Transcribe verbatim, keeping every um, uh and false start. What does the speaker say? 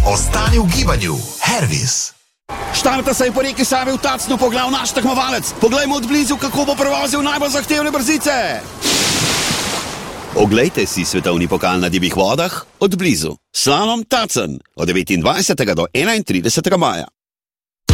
Ostani v gibanju. Hervis. Štarta se je po reki Savi v Tacnu pogledal naš tekmovalec. Poglejmo od blizu, kako bo prevozil najbolj zahtevne brzice. Oglejte si svetovni pokal na divjih vodah od blizu. Slalom Tacen od devetindvajsetega do enaintridesetega maja.